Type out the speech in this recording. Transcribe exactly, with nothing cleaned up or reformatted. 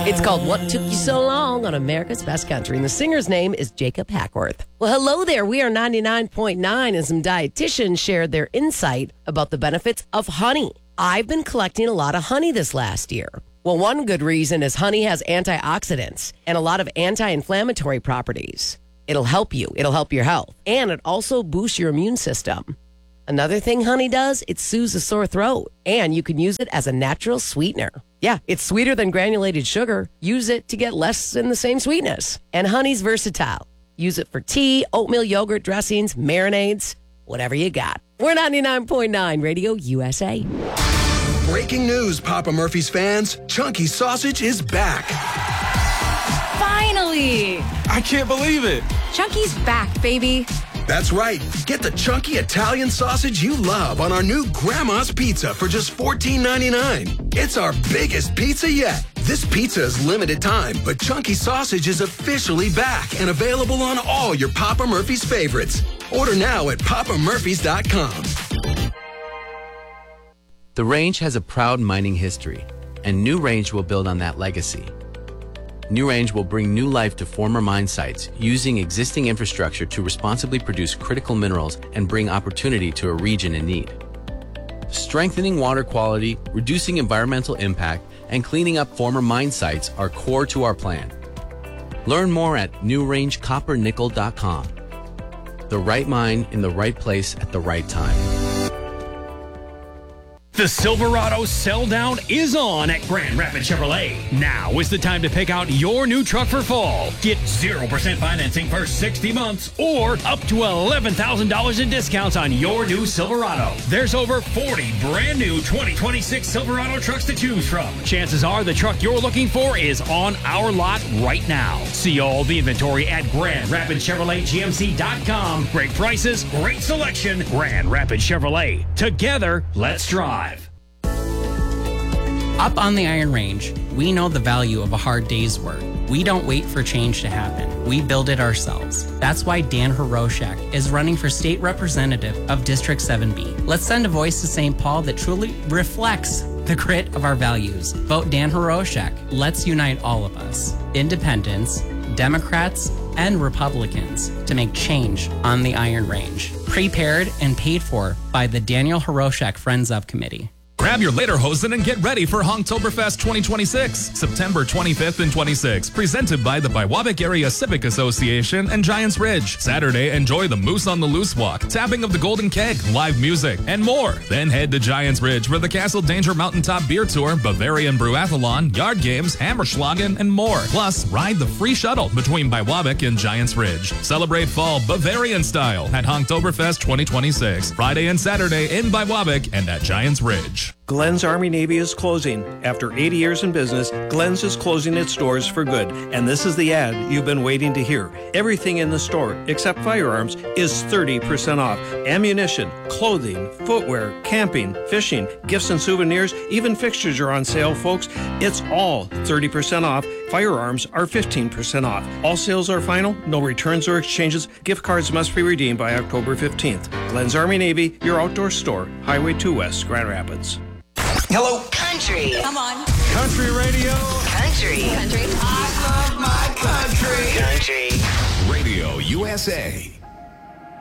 It's called What Took You So Long on America's Best Country, and the singer's name is Jacob Hackworth. Well, hello there. We are ninety-nine point nine, and some dietitians shared their insight about the benefits of honey. I've been collecting a lot of honey this last year. Well, one good reason is honey has antioxidants and a lot of anti-inflammatory properties. It'll help you. It'll help your health. And it also boosts your immune system. Another thing honey does, it soothes a sore throat. And you can use it as a natural sweetener. Yeah, it's sweeter than granulated sugar. Use it to get less in the same sweetness. And honey's versatile. Use it for tea, oatmeal yogurt dressings, marinades, whatever you got. We're ninety-nine point nine Radio U S A. Breaking news, Papa Murphy's fans. Chunky Sausage is back. Finally! I can't believe it. Chunky's back, baby. That's right. Get the chunky Italian sausage you love on our new Grandma's Pizza for just fourteen ninety-nine. It's our biggest pizza yet. This pizza is limited time, but Chunky Sausage is officially back and available on all your Papa Murphy's favorites. Order now at papa murphys dot com. The Range has a proud mining history, and New Range will build on that legacy. New Range will bring new life to former mine sites using existing infrastructure to responsibly produce critical minerals and bring opportunity to a region in need. Strengthening water quality, reducing environmental impact, and cleaning up former mine sites are core to our plan. Learn more at new range copper nickel dot com. The right mine in the right place at the right time. The Silverado Sell Down is on at Grand Rapids Chevrolet. Now is the time to pick out your new truck for fall. Get zero percent financing for sixty months or up to eleven thousand dollars in discounts on your new Silverado. There's over forty brand new twenty twenty-six Silverado trucks to choose from. Chances are the truck you're looking for is on our lot right now. See all the inventory at Grand Rapids Chevrolet G M C dot com. Great prices, great selection. Grand Rapids Chevrolet. Together, let's drive. Up on the Iron Range, we know the value of a hard day's work. We don't wait for change to happen. We build it ourselves. That's why Dan Hiroshak is running for state representative of District seven B. Let's send a voice to Saint Paul that truly reflects the grit of our values. Vote Dan Hiroshak. Let's unite all of us, independents, Democrats, and Republicans, to make change on the Iron Range. Prepared and paid for by the Daniel Hiroshak Friends of Committee. Grab your lederhosen and get ready for Honktoberfest twenty twenty-six, September twenty-fifth and twenty-sixth, presented by the Biwabik Area Civic Association and Giants Ridge. Saturday, enjoy the Moose on the Loose Walk, tapping of the Golden Keg, live music, and more. Then head to Giants Ridge for the Castle Danger Mountaintop Beer Tour, Bavarian Brewathlon, Yard Games, Hammerschlagen, and more. Plus, ride the free shuttle between Biwabik and Giants Ridge. Celebrate fall Bavarian style at Honktoberfest twenty twenty-six, Friday and Saturday in Biwabik and at Giants Ridge. Glenn's Army Navy is closing. After eighty years in business, Glenn's is closing its doors for good. And this is the ad you've been waiting to hear. Everything in the store, except firearms, is thirty percent off. Ammunition, clothing, footwear, camping, fishing, gifts and souvenirs, even fixtures are on sale, folks. It's all thirty percent off. Firearms are fifteen percent off. All sales are final, no returns or exchanges. Gift cards must be redeemed by October fifteenth. Glenn's Army Navy, your outdoor store, Highway two West, Grand Rapids. Hello. Country. Come on. Country radio. Country. Country. I love my country. Country. Radio U S A.